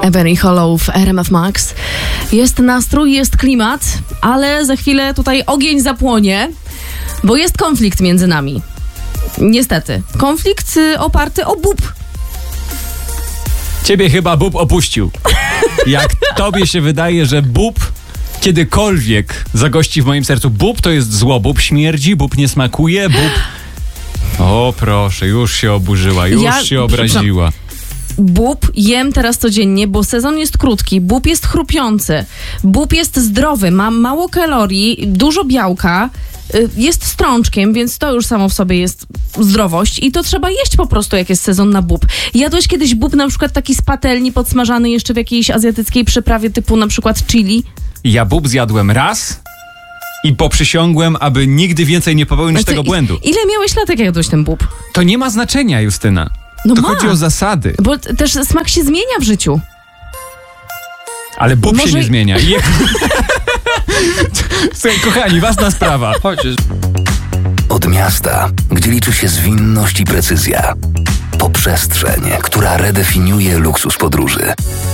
Ebony Hollow w RMF Max. Jest nastrój, jest klimat, ale za chwilę tutaj ogień zapłonie, bo jest konflikt między nami. Niestety. Konflikt oparty o bób. Ciebie chyba bób opuścił. Jak tobie się wydaje, że bób kiedykolwiek zagości w moim sercu. Bób to jest zło. Bób śmierdzi, bób nie smakuje, bób... O proszę, już się oburzyła, już się obraziła. Bób jem teraz codziennie, bo sezon jest krótki. Bób jest chrupiący. Bób jest zdrowy, ma mało kalorii, dużo białka. Jest strączkiem, więc to już samo w sobie jest zdrowość i to trzeba jeść po prostu, jak jest sezon na bób. Jadłeś kiedyś bób na przykład taki z patelni, podsmażany jeszcze w jakiejś azjatyckiej przyprawie typu na przykład chili? Ja bób zjadłem raz i poprzysiągłem, aby nigdy więcej nie popełnić tego błędu. Ile miałeś lat, jak jadłeś ten bób? To nie ma znaczenia, Justyna. No to ma. chodzi o zasady. Bo też smak się zmienia w życiu. Ale bób się nie zmienia. Słuchaj, kochani, ważna sprawa. Chodź. Od miasta, gdzie liczy się zwinność i precyzja, po przestrzeń, która redefiniuje luksus podróży.